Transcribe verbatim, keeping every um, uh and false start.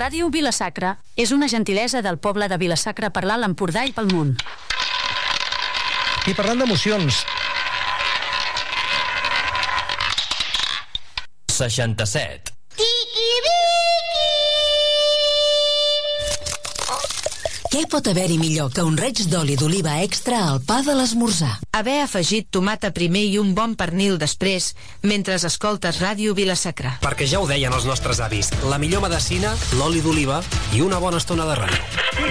Ràdio Vila-sacra és una gentilesa del poble de Vila-sacra per l'Alt Empordà i pel món. I parlant d'emocions... seixanta-set. Què pot haver-hi millor que un raig d'oli d'oliva extra al pa de l'esmorzar? Haver afegit tomata primer i un bon pernil després, mentre escoltes Ràdio Vila-sacra. Perquè ja ho deien els nostres avis, la millor medecina, l'oli d'oliva i una bona estona de ràdio.